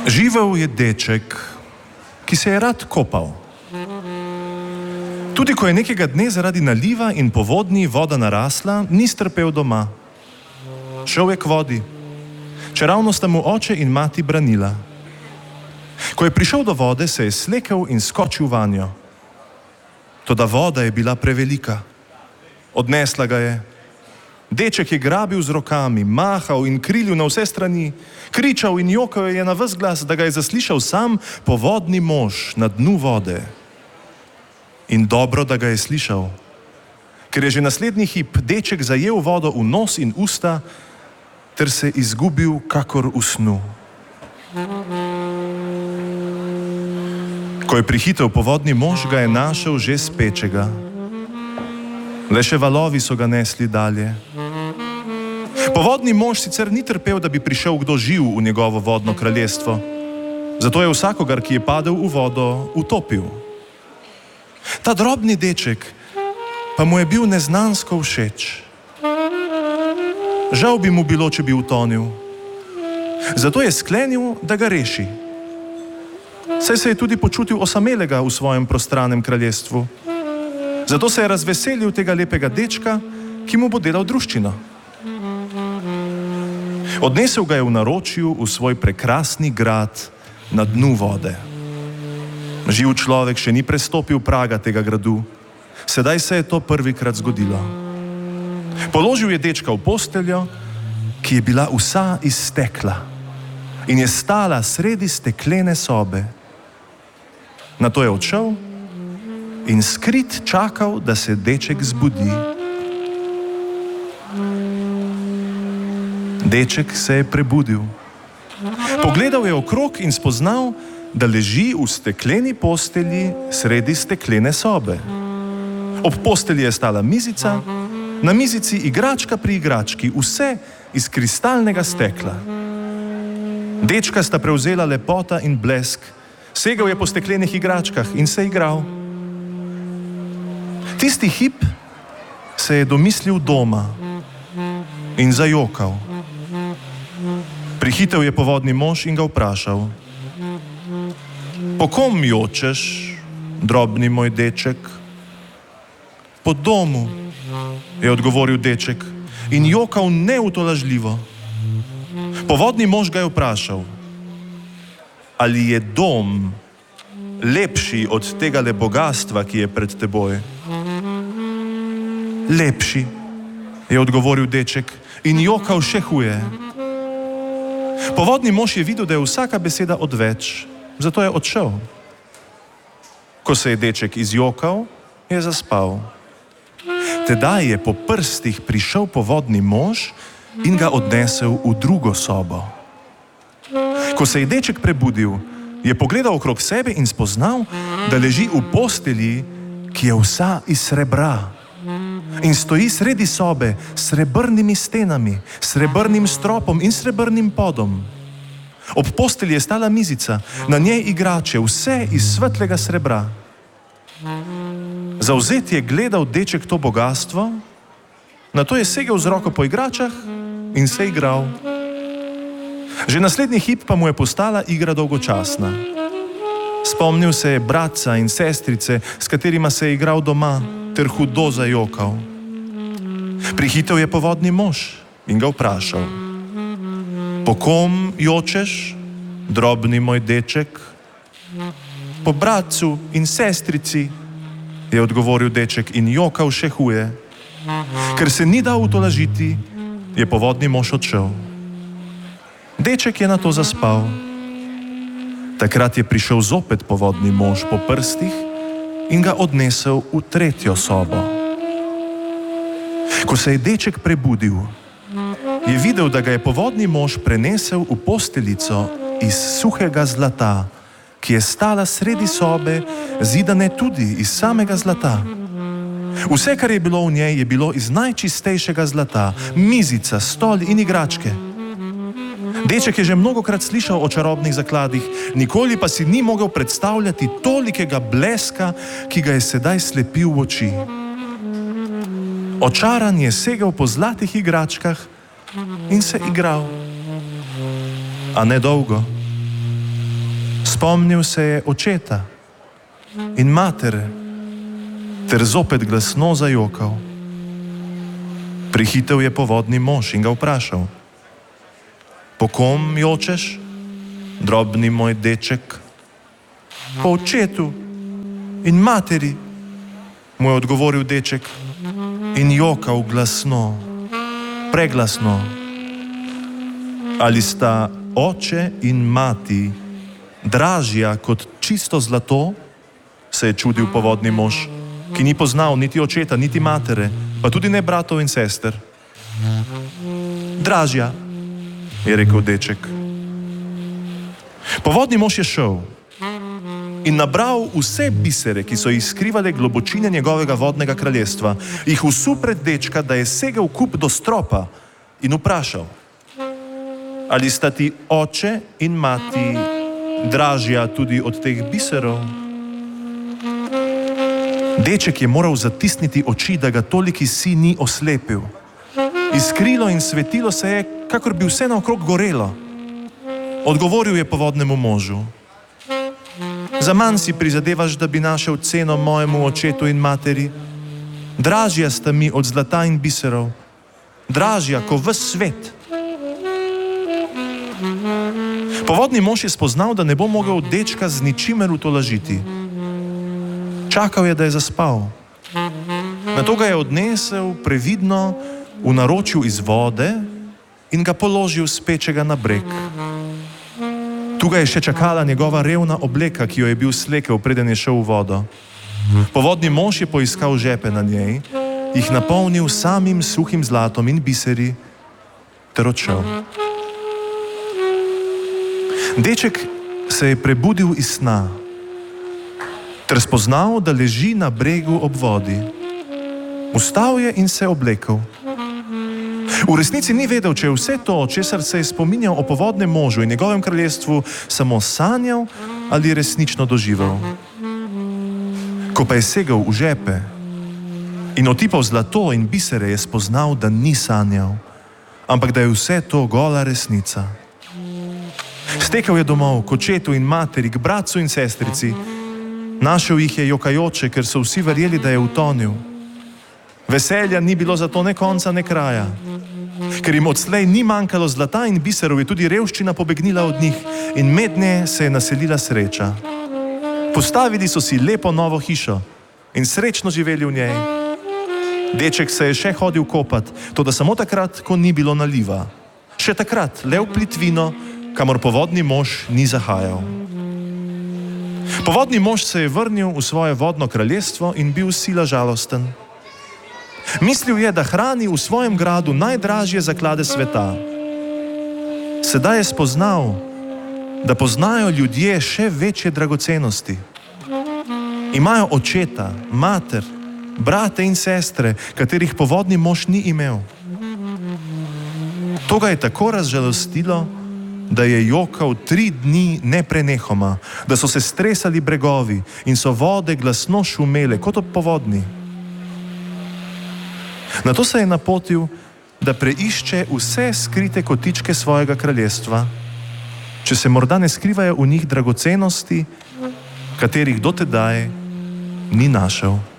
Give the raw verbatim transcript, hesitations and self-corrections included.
Živel je deček, ki se je rad kopal. Tudi ko je nekega dne zaradi naliva in povodni voda narasla, ni strpel doma. Šel je k vodi, čeravno sta mu oče in mati branila. Ko je prišel do vode, se je slekel in skočil vanjo. Toda voda je bila prevelika. Odnesla ga je. Deček je grabil z rokami, mahal in krilil na vse strani, kričal in jokal je na ves glas, da ga je zaslišal sam povodni mož na dnu vode. In dobro, da ga je slišal, ker je že naslednji hip deček zajel vodo v nos in usta ter se izgubil kakor v snu. Ko je prihitel povodni mož, ga je našel že spečega. Le še valovi so ga nesli dalje. Povodni mož sicer ni trpel, da bi prišel kdo živ v njegovo vodno kraljestvo. Zato je vsakogar, ki je padel v vodo, utopil. Ta drobni deček pa mu je bil neznansko všeč. Žal bi mu bilo, če bi utonil. Zato je sklenil, da ga reši. Saj se je tudi počutil osamelega v svojem prostranem kraljestvu. Zato se je razveselil tega lepega dečka, ki mu bo delal druščino. Odnesel ga je v naročju v svoj prekrasni grad na dnu vode. Živ človek še ni prestopil praga tega gradu. Sedaj se je to prvikrat zgodilo. Položil je dečka v posteljo, ki je bila vsa iz stekla in je stala sredi steklene sobe. Nato je odšel in skrit čakal, da se deček zbudi. Deček se je prebudil. Pogledal je okrog in spoznal, da leži v stekleni postelji sredi steklene sobe. Ob postelji je stala mizica, na mizici igračka pri igrački, vse iz kristalnega stekla. Dečka sta prevzela lepota in blesk, segal je po steklenih igračkah in se igral. Tisti hip se je domislil doma in zajokal. Prihitel je povodni mož in ga vprašal: "Po kom jočeš, drobni moj deček?" "Po domu," je odgovoril deček in jokal neutolažljivo. Povodni mož ga je vprašal: "Ali je dom lepši od tegale bogastva, ki je pred teboj?" "Lepši," je odgovoril deček in jokal še huje. Povodni mož je videl, da je vsaka beseda odveč, zato je odšel. Ko se je deček izjokal, je zaspal. Tedaj je po prstih prišel povodni mož in ga odnesel v drugo sobo. Ko se je deček prebudil, je pogledal okrog sebe in spoznal, da leži v postelji, ki je vsa iz srebra in stoji sredi sobe s srebrnimi stenami, srebrnim stropom in srebrnim podom. Ob postelji je stala mizica, na njej igrače, vse iz svetlega srebra. Zavzet je gledal deček to bogastvo, nato je segel z roko po igračah in se igral. Že naslednji hip pa mu je postala igra dolgočasna. Spomnil se je bratca in sestrice, s katerima se je igral doma, ter hudo zajokal. Prihitel je povodni mož in ga vprašal: "Po kom jočeš, drobni moj deček?" "Po bratcu in sestrici," je odgovoril deček in jokal še huje. Ker se ni dal utolažiti, je povodni mož odšel. Deček je nato zaspal. Takrat je prišel zopet povodni mož po prstih in ga odnesel v tretjo sobo. Ko se je deček prebudil, je videl, da ga je povodni mož prenesel v posteljico iz suhega zlata, ki je stala sredi sobe, zidane tudi iz samega zlata. Vse, kar je bilo v njej, je bilo iz najčistejšega zlata, mizica, stol in igračke. Deček je že mnogokrat slišal o čarobnih zakladih, nikoli pa si ni mogel predstavljati tolikega bleska, ki ga je sedaj slepil v oči. Očaran je segel po zlatih igračkah in se igral. A ne dolgo. Spomnil se je očeta in matere, ter zopet glasno zajokal. Prihitev je povodni mož in ga vprašal: Po kom jočeš, drobni moj deček? Po očetu in materi, mu je odgovoril deček in jokal glasno, preglasno. Ali sta oče in mati dražja kot čisto zlato? Se je čudil povodni mož, ki ni poznal niti očeta, niti matere, pa tudi ne bratov in sester. Dražja, je rekel deček. Povodni mož je šel in nabral vse bisere, ki so jih skrivale globočine njegovega vodnega kraljestva, jih vsul pred dečka, da je segel kup do stropa in vprašal: Ali sta ti oče in mati dražja tudi od teh biserov? Deček je moral zatisniti oči, da ga toliki sin ni oslepil. Iskrilo in svetilo se je, kakor bi vse naokrog gorelo. Odgovoril je povodnemu možu: Zaman si prizadevaš, da bi našel ceno mojemu očetu in materi. Dražja sta mi od zlata in biserov, dražja ko ves svet. Povodni mož je spoznal, da ne bo mogel dečka z ničimer utolažiti. Čakal je, da je zaspal. Nato ga je odnesel previdno v naročju iz vode in ga položil spečega na breg. Tu ga je še čakala njegova revna obleka, ki jo je bil slekel, preden je šel v vodo. Povodni mož je poiskal žepe na njej, jih napolnil samim suhim zlatom in biseri ter odšel. Deček se je prebudil iz sna ter spoznal, da leži na bregu ob vodi. Vstal je in se oblekel. V resnici ni vedel, če je vse to, česar se je spominjal o povodnem možu in njegovem kraljestvu, samo sanjal ali resnično doživel. Ko pa je segel v žepe in otipal zlato in bisere, je spoznal, da ni sanjal, ampak da je vse to gola resnica. Stekel je domov k očetu in materi, k bratcu in sestrici. Našel jih je jokajoče, ker so vsi verjeli, da je utonil. Veselja ni bilo zato ne konca, ne kraja. Ker jim odslej ni manjkalo zlata in biserov, je tudi revščina pobegnila od njih in mednje se je naselila sreča. Postavili so si lepo novo hišo in srečno živeli v njej. Deček se je še hodil kopat, toda samo takrat, ko ni bilo naliva. Še takrat le v plitvino, kamor povodni mož ni zahajal. Povodni mož se je vrnil v svoje vodno kraljestvo in bil sila žalosten. Mislil je, da hrani v svojem gradu najdražje zaklade sveta. Sedaj je spoznal, da poznajo ljudje še večje dragocenosti. Imajo očeta, mater, brate in sestre, katerih povodni mož ni imel. To ga je tako razžalostilo, da je jokal tri dni neprenehoma, da so se stresali bregovi in so vode glasno šumele kot ob povodni. Nato se je napotil, da preišče vse skrite kotičke svojega kraljestva, če se morda ne skrivajo v njih dragocenosti, katerih dotedaj ni našel.